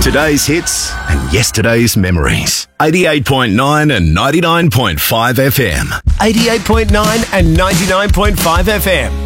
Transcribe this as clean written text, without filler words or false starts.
Today's hits and yesterday's memories. 88.9 and 99.5 FM. 88.9 and 99.5 FM.